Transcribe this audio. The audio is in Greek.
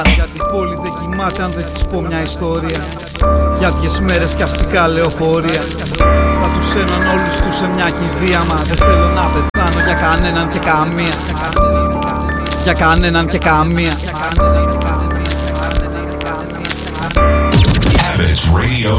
Γιατί η πόλη δεν κοιμάται αν δεν της πω μια ιστορία. Για 2 μέρες κι αστικά λεωφορεία. Θα τους έναν όλους τους σε μια κηδεία. Μα δεν θέλω να πεθάνω για κανέναν και καμία. Για κανέναν και καμία. Habits Radio